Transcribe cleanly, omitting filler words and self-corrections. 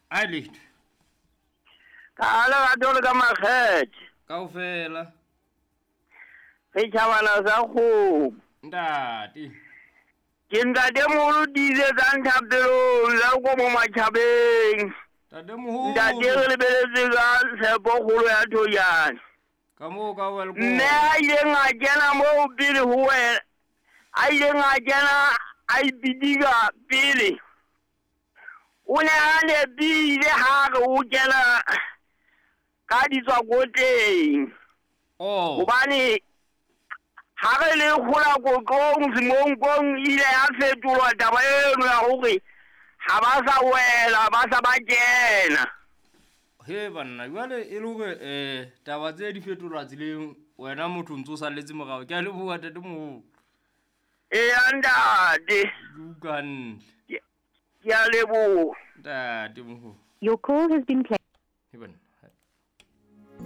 a licht ka ala tole ka makget kaofela re tšhabana sa go ntate ke ntate mogolo diile tsa nthapelong la ko mo matšhabeng tatemoholo ntate re lebeletse ka tshepokgolo ya thoyane ka moo ka welko mme a ileng a kena moo pele ho wena a ileng a kena a ipidika pele o ne a nepile ha re o kena ka ditswakoteng hobane ha re le gola kokong semonkong ile ya fetolwa taba eno ya hore ha ba sa wela ba sa ba kena he banna jwale e le hore taba tse di fetolwa tseleng wena motho ntse o salletse morao ke a leboha tatemoholo ntate bukantle ke a leboha tatemoholo Your call has been